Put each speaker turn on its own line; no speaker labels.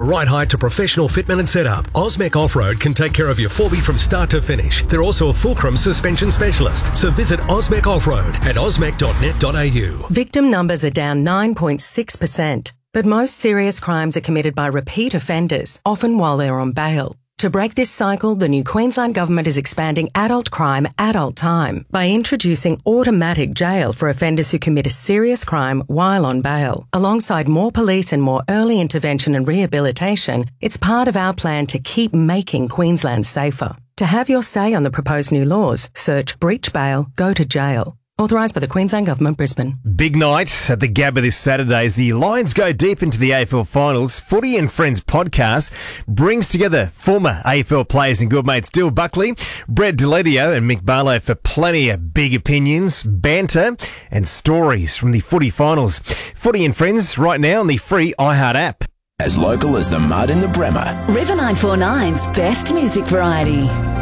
right height to professional fitment and setup, Osmec Off-Road can take care of your 4B from start to finish. They're also a fulcrum suspension specialist. So visit Osmec Off-Road at osmec.net.au.
Victim numbers are down 9.6%, but most serious crimes are committed by repeat offenders, often while they're on bail. To break this cycle, the new Queensland Government is expanding adult crime, adult time by introducing automatic jail for offenders who commit a serious crime while on bail. Alongside more police and more early intervention and rehabilitation, it's part of our plan to keep making Queensland safer. To have your say on the proposed new laws, search Breach Bail, Go to Jail. Authorised by the Queensland Government, Brisbane.
Big night at the Gabba this Saturday as the Lions go deep into the AFL Finals. Footy and Friends podcast brings together former AFL players and good mates Dill Buckley, Brett Deledio and Mick Barlow for plenty of big opinions, banter and stories from the footy finals. Footy and Friends right now on the free iHeart app.
As local as the mud in the Bremer.
River 949's best music variety.